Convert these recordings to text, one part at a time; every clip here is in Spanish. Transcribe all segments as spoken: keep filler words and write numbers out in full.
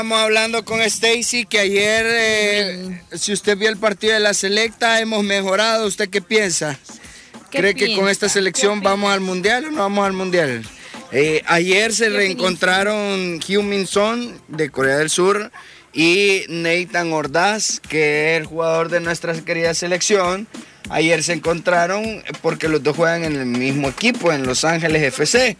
Estamos hablando con Stacy que ayer, eh, si usted vio el partido de la selecta, hemos mejorado. ¿Usted qué piensa? ¿Qué ¿Cree piensa? que con esta selección vamos al mundial o no vamos al mundial? Eh, ayer se reencontraron Heung-min Son de Corea del Sur y Nathan Ordaz, que es el jugador de nuestra querida selección. Ayer se encontraron porque los dos juegan en el mismo equipo, en Los Ángeles F C.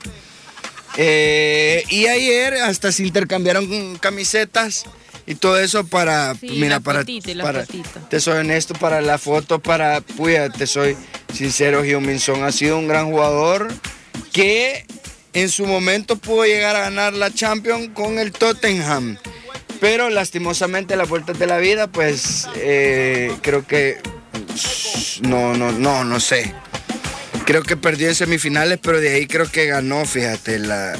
Eh, y ayer hasta se intercambiaron camisetas y todo eso para, sí, mira, la para, fotito, la para fotito. Te soy honesto, para la foto, para, puya, te soy sincero, Heung-min Son ha sido un gran jugador que en su momento pudo llegar a ganar la Champions con el Tottenham, pero lastimosamente las vueltas de la vida, pues eh, creo que no, no, no, no sé. Creo que perdió en semifinales, pero de ahí creo que ganó, fíjate, la,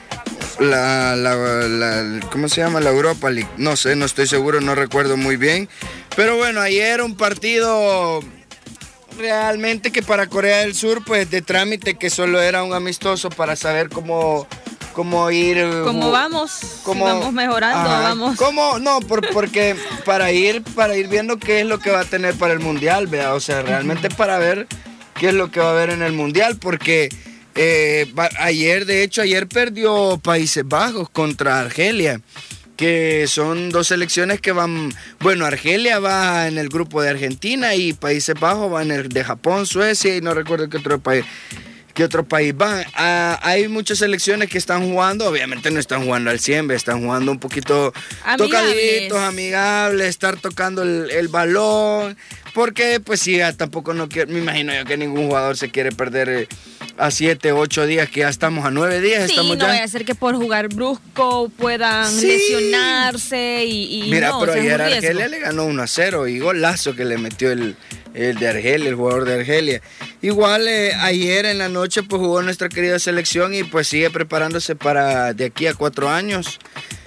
la, la, la, ¿cómo se llama? La Europa League. No sé, no estoy seguro, no recuerdo muy bien. Pero bueno, ayer un partido realmente que para Corea del Sur, pues de trámite, que solo era un amistoso para saber cómo, cómo ir. ¿Cómo vamos? Cómo, si vamos mejorando, ajá, vamos. ¿Cómo? No, por, porque para ir, para ir viendo qué es lo que va a tener para el Mundial, vea, o sea, realmente para ver qué es lo que va a haber en el Mundial, porque eh, ayer, de hecho, ayer perdió Países Bajos contra Argelia, que son dos selecciones que van, bueno, Argelia va en el grupo de Argentina y Países Bajos va en el de Japón, Suecia y no recuerdo qué otro país. ¿Qué otro país van? Ah, hay muchas selecciones que están jugando, obviamente no están jugando al cien, están jugando un poquito amigables. Tocaditos, amigables, estar tocando el, el balón, porque pues sí, tampoco no quiero, me imagino yo que ningún jugador se quiere perder a siete, ocho días, que ya estamos a nueve días. Sí, estamos no ya. vaya a ser que por jugar brusco puedan sí. lesionarse y, y Mira, no, pero o sea, ayer es un Argelia le ganó uno a cero y golazo que le metió el, el de Argelia, el jugador de Argelia. Igual eh, ayer en la noche pues jugó nuestra querida selección y pues sigue preparándose para de aquí a cuatro años.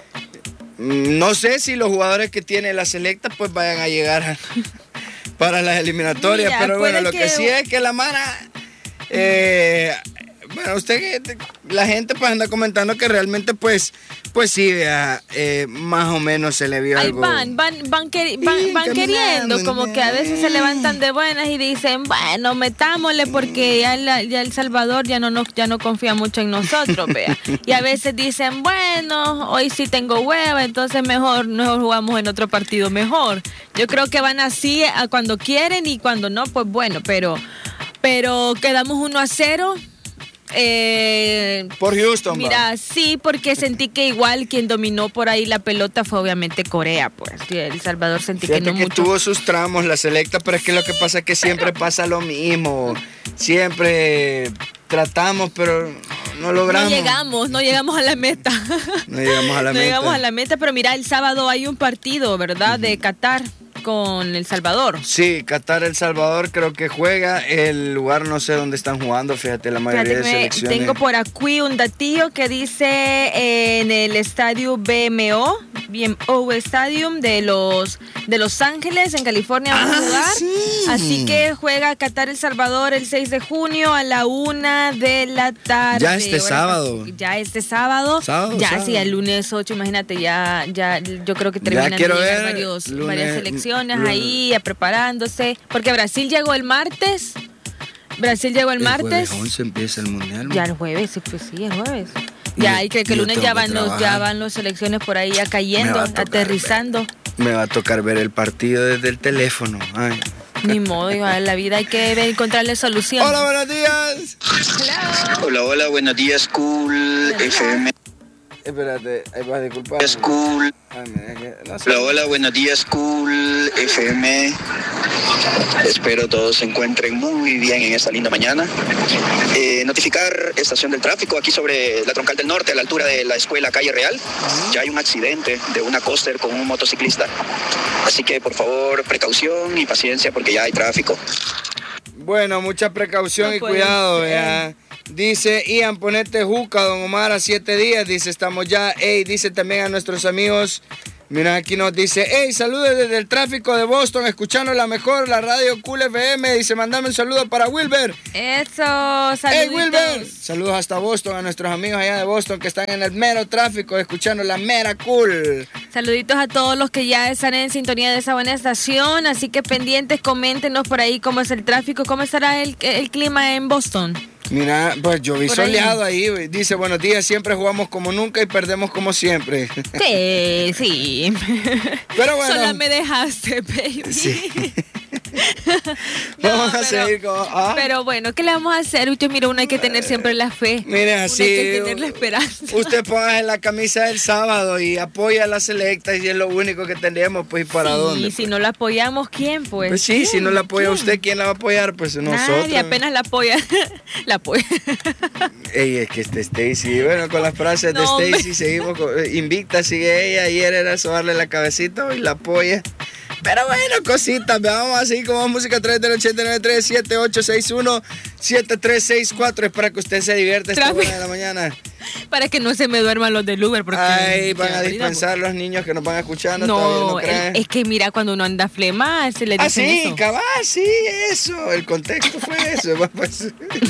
No sé si los jugadores que tiene la selecta pues vayan a llegar a, para las eliminatorias, Mira, pero bueno, lo que... que sí es que la Mara... Eh, bueno, usted, la gente pues anda comentando que realmente pues, pues sí, eh, más o menos se le vio Ahí algo. van, van, van, queri van, sí, van queriendo, como que a veces se levantan de buenas y dicen, bueno, metámosle porque ya, la, ya El Salvador ya no, nos, ya no confía mucho en nosotros, vea. Y a veces dicen, bueno, hoy sí tengo hueva, entonces mejor, mejor jugamos en otro partido mejor. Yo creo que van así a cuando quieren y cuando no, pues bueno, pero... Pero quedamos uno a cero. Eh, por Houston. Mira, va. sí, porque sentí que igual quien dominó por ahí la pelota fue obviamente Corea, pues. El Salvador sentí Fíjate que no que mucho. tuvo sus tramos la selecta, pero es que lo que pasa es que siempre pero... pasa lo mismo. Siempre tratamos, pero no logramos. No llegamos, no llegamos a la meta. No llegamos a la no meta. No llegamos a la meta, pero mira, el sábado hay un partido, ¿verdad? Uh-huh. De Qatar con El Salvador. Sí, Qatar, El Salvador creo que juega. El lugar no sé dónde están jugando, fíjate, la mayoría fíjate de selecciones. Tengo por aquí un datillo que dice en el estadio B M O, B M O Stadium de los, de Los Ángeles, en California, van ah, a jugar. Sí. Así que juega Qatar, El Salvador el seis de junio a la una de la tarde. Ya este Ahora, sábado. Ya este sábado. sábado ya sábado. sí, el lunes ocho, imagínate, ya, ya yo creo que terminan de llegar varios, lunes, varias selecciones. Lunes. Ahí preparándose, porque Brasil llegó el martes. Brasil llegó el, el martes. El once empieza el mundial. Ya el jueves, sí, pues sí, el jueves. Ya, y que, que el lunes ya van, los, ya van las selecciones por ahí ya cayendo, aterrizando. Ver, me va a tocar ver el partido desde el teléfono. Ay. Ni modo, en la vida hay que ver, encontrarle solución. Hola, buenos días. Hello. Hola, hola, buenos días, Cool F M. Espérate, ahí vas a disculpar. Cool. No sé. Hola, hola, buenos días, Cool F M. Espero todos se encuentren muy bien en esta linda mañana. Eh, notificar estación del tráfico aquí sobre la Troncal del Norte, a la altura de la escuela Calle Real. Ya hay un accidente de una coaster con un motociclista. Así que, por favor, precaución y paciencia porque ya hay tráfico. Bueno, mucha precaución no y cuidado, ya. Dice Ian, ponete juca, don Omar, a siete días. Dice, estamos ya. Ey, dice también a nuestros amigos Mira, aquí nos dice, hey, saludos desde el tráfico de Boston, escuchando la mejor, la radio Cool F M. Dice, mandame un saludo para Wilber. Eso, saludos. Hey, Wilber. Saludos hasta Boston, a nuestros amigos allá de Boston que están en el mero tráfico, escuchando la mera cool. Saluditos a todos los que ya están en sintonía de esa buena estación. Así que pendientes, coméntenos por ahí cómo es el tráfico, cómo estará el, el clima en Boston. Mira, pues yo vi por soleado ahí. ahí. Dice, buenos días, siempre jugamos como nunca y perdemos como siempre. Sí, sí. Pero bueno. Sola me dejaste, baby. Sí. No, vamos a pero, seguir como... ¿ah? Pero bueno, ¿qué le vamos a hacer? Usted, mira, uno hay que tener siempre la fe. Mire, así... Uno hay que tener la esperanza. Usted ponga la camisa del sábado y apoya a la selecta y es lo único que tenemos, pues, ¿para sí, dónde? Y si pues? no la apoyamos, ¿quién, pues? Pues sí, ¿Quién? si no la apoya ¿Quién? usted, ¿quién la va a apoyar? Pues nosotros. Nadie, apenas la apoya. La apoya. Ey, es que este Stacy, bueno, con las frases no, de Stacy seguimos con, invicta, sigue ella. Ayer era sobarle la cabecita, hoy la apoya. Pero bueno, cositas, vamos así como música a través del ochenta y nueve tres siete ocho seis uno siete tres seis cuatro. Es para que usted se divierta esta hora de la mañana. Para que no se me duerman los del Uber. Porque ay, van a dispensar los niños que nos van escuchando. No, no el, es que mira, cuando uno anda flema, se le dice ah, sí, eso. cabal, sí, eso. El contexto fue eso. Pues.